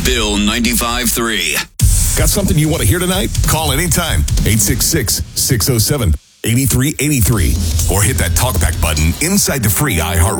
Bill 95.3. Got something you want to hear tonight? Call anytime. 866-607-8383. Or hit that talkback button inside the free iHeart